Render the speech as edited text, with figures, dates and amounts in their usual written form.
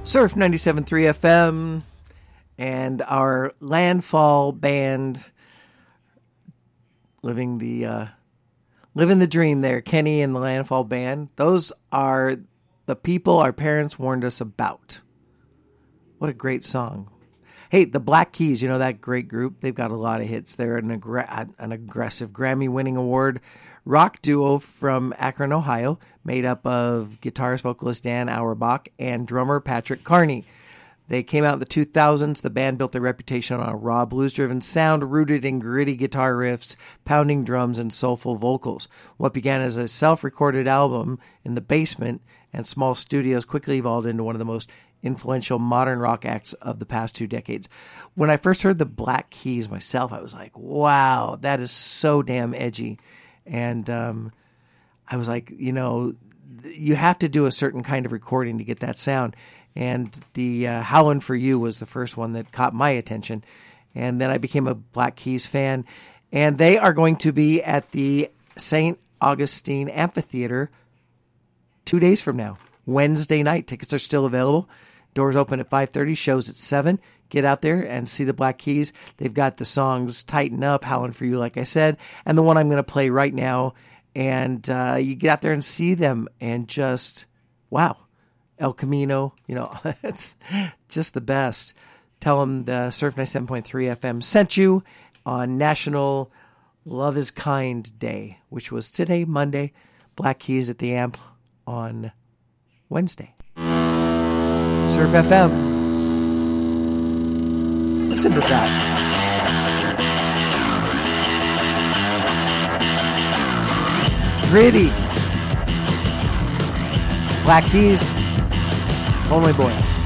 Surf 97.3 FM and our Landfall band living the dream there. Kenny and the Landfall band. Those are the people our parents warned us about. What a great song. Hey, the Black Keys, you know that great group? They've got a lot of hits. They're an aggressive Grammy-winning award rock duo from Akron, Ohio, made up of guitarist vocalist Dan Auerbach and drummer Patrick Carney. They came out in the 2000s. The band built their reputation on a raw blues-driven sound rooted in gritty guitar riffs, pounding drums, and soulful vocals. What began as a self-recorded album in the basement and small studios quickly evolved into one of the most influential modern rock acts of the past 2 decades. When I first heard the Black Keys myself, I was like, wow, that is so damn edgy. And I was like, you know, you have to do a certain kind of recording to get that sound. And the Howlin' For You was the first one that caught my attention. And then I became a Black Keys fan. And they are going to be at the St. Augustine Amphitheater 2 days from now, Wednesday night. Tickets are still available. Doors open at 5:30, shows at 7. Get out there and see the Black Keys. They've got the songs Tighten Up, Howlin' For You, like I said, and the one I'm going to play right now. And you get out there and see them and just, wow. El Camino, you know, it's just the best. Tell them the Surf 97.3 FM sent you on National Love is Kind Day, which was today, Monday. Black Keys at the Amp on Wednesday. Surf FM. Listen to that. Gritty. Black Keys. Lonely Boy.